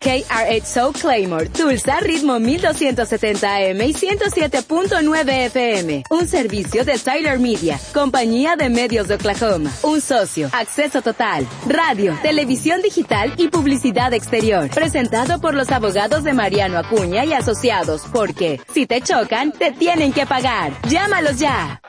KRH Soul Claymore, Tulsa, ritmo 1270 AM y 107.9 FM. Un servicio de Tyler Media, compañía de medios de Oklahoma. Un socio, acceso total, radio, televisión digital y publicidad exterior. Presentado por los abogados de Mariano Acuña y Asociados, porque si te chocan, te tienen que pagar. Llámalos ya.